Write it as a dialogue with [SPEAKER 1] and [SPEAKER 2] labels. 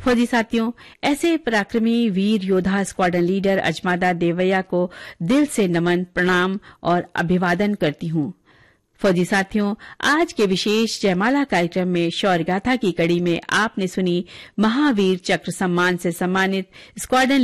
[SPEAKER 1] फौजी साथियों, ऐसे पराक्रमी वीर योद्धा स्क्वाड्रन लीडर अजमादा देवैया को दिल से नमन, प्रणाम और अभिवादन करती हूं। फौजी साथियों, आज के विशेष जयमाला कार्यक्रम में शौर्य गाथा की कड़ी में आपने सुनी महावीर चक्र सम्मान से सम्मानित स्क्वाड्रन